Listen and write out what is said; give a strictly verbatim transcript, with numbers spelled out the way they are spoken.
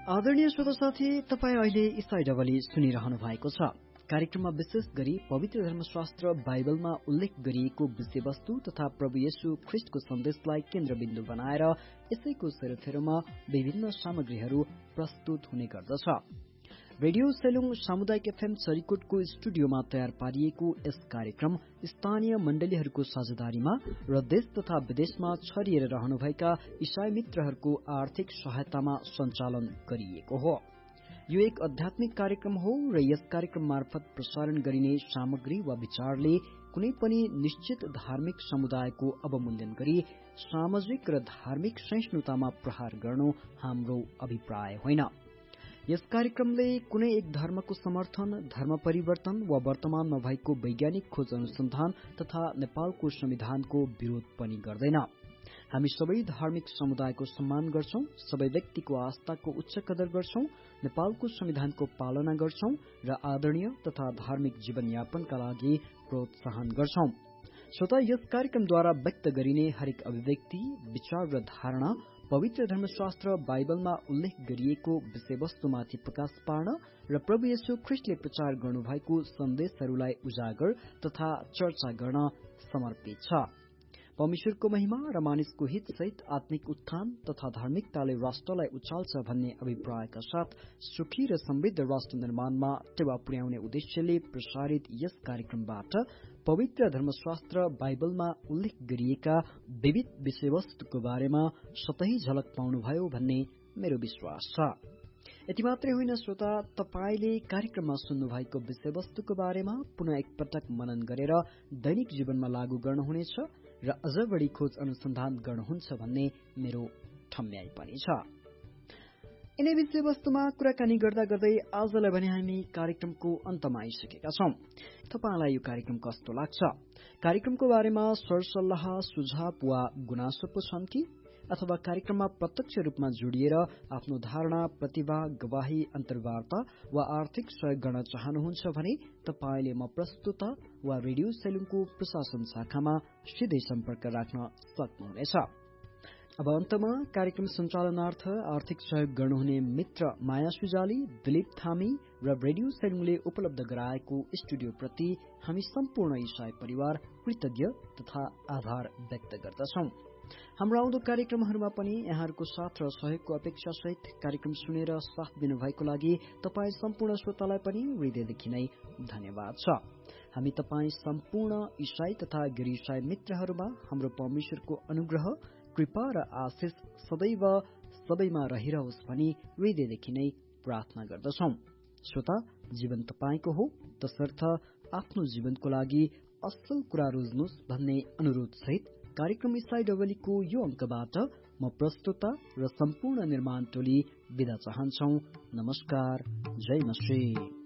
आदरणीय श्रोता साथी, तपाईँ अहिले इसाई डबली सुनिरहनु भएको छ। कार्यक्रममा विशेष गरी पवित्र धर्मशास्त्र बाइबलमा उल्लेख गरिएको विषयवस्तु तथा प्रभु येशू ख्रिस्टको सन्देशलाई केन्द्रबिन्दु बनाएर यसैको सेरोफेरोमा विभिन्न सामग्रीहरू प्रस्तुत हुने गर्दछ। रेडियो सेलुङ सामुदायिक एफएम चरीकोटको स्टुडियोमा तयार पारिएको यस कार्यक्रम स्थानीय मण्डलीहरूको साझेदारीमा र देश तथा विदेशमा छरिएर रहनुभएका इसाई मित्रहरूको आर्थिक सहायतामा सञ्चालन गरिएको हो। यो एक आध्यात्मिक कार्यक्रम हो र यस कार्यक्रम मार्फत प्रसारण गरिने सामग्री वा विचारले कुनै पनि निश्चित धार्मिक समुदायको अवमूल्यन गरी सामाजिक र धार्मिक सहिष्णुतामा प्रहार गर्नु हाम्रो अभिप्राय होइन। यस कार्यक्रमले कुनै एक धर्मको समर्थन, धर्म परिवर्तन वा वर्तमानमा भएको वैज्ञानिक खोज अनुसन्धान तथा नेपालको संविधानको विरोध पनि गर्दैन। हामी सबै धार्मिक समुदायको सम्मान गर्छौं, सबै व्यक्तिको आस्थाको उच्च कदर गर्छौं, नेपालको संविधानको पालना गर्छौं र आदरणीय तथा धार्मिक जीवनयापनका लागि प्रोत्साहन गर्छौं। श्रोता, यस कार्यक्रमद्वारा व्यक्त गरिने हरेक अभिव्यक्ति, विचार र धारणा पवित्र धर्मशास्त्र बाइबलमा उल्लेख गरिएको विषयवस्तुमाथि प्रकाश पार्न र प्रभु येशू ख्रिस्टले प्रचार गर्नुभएको सन्देशहरूलाई उजागर तथा चर्चा गर्न समर्पित छ। परमेश्वरको महिमा र मानिसको हित सहित आत्मिक उत्थान तथा धार्मिकताले राष्ट्रलाई उचाल्छ भन्ने अभिप्रायका साथ सुखी र समृद्ध राष्ट्र निर्माणमा टेवा पुर्याउने उद्देश्यले प्रसारित यस कार्यक्रमबाट पवित्र धर्मशास्त्र बाइबलमा उल्लेख गरिएका विविध विषयवस्तुको बारेमा सतही झलक पाउनुभयो भन्ने मेरो विश्वास छ। यति मात्रै होइन श्रोता, तपाईले कार्यक्रममा सुन्नुभएको विषयवस्तुको बारेमा पुनः एकपटक मनन गरेर दैनिक जीवनमा लागू गर्नुहुनेछ र अझ बढी खोज अनुसन्धान गर्नुहुन्छ भन्ने मेरो ठम्याइ पनि छ। यिनै विषयवस्तुमा कुराकानी गर्दा गर्दै आजलाई भने हामी कार्यक्रमको अन्तमा आइसकेका छौं। तपाईलाई यो कार्यक्रम कस्तो लाग्छ? कार्यक्रमको बारेमा सरसल्लाह, सुझाव वा गुनासो पो छन् कि? अथवा कार्यक्रममा प्रत्यक्ष रूपमा जोडिएर आफ्नो धारणा, प्रतिभा, गवाही, अन्तर्वार्ता वा आर्थिक सहयोग गर्न चाहनुहुन्छ भने तपाईले म प्रस्तुता वा रेडियो सेलुङको प्रशासन शाखामा सिधै सम्पर्क राख्न सक्नुहुनेछ। अब अन्तमा कार्यक्रम सञ्चालनार्थ आर्थिक सहयोग गर्नुहुने मित्र माया सुजाली, दिलीप थामी र रेडियो सेलुङले उपलब्ध गराएको स्टुडियोप्रति हामी सम्पूर्ण इसाई परिवार कृतज्ञ तथा आभार व्यक्त गर्दछौं। हाम्रो आउँदो कार्यक्रमहरूमा पनि यहाँहरूको साथ र सहयोगको अपेक्षा सहित कार्यक्रम सुनेर साथ दिनुभएको लागि तपाईँ सम्पूर्ण श्रोतालाई पनि हृदयदेखि नै धन्यवाद छ। हामी तपाईँ सम्पूर्ण इसाई तथा गैर इसाई मित्रहरूमा हाम्रो परमेश्वरको अनुग्रह, कृपा र आशिष सदैव सबैमा रहिरहोस् भनी हृदयदेखि नै प्रार्थना गर्दछौं। श्रोता, जीवन तपाईको हो, तसर्थ आफ्नो जीवनको लागि असल कुरा रोज्नुहोस् भन्ने अनुरोध सहित कार्यक्रम इसाई डबलीको यो अंकबाट म प्रस्तुता र सम्पूर्ण निर्माण टोली विदा चाहन्छौ। नमस्कार, जय मसीह।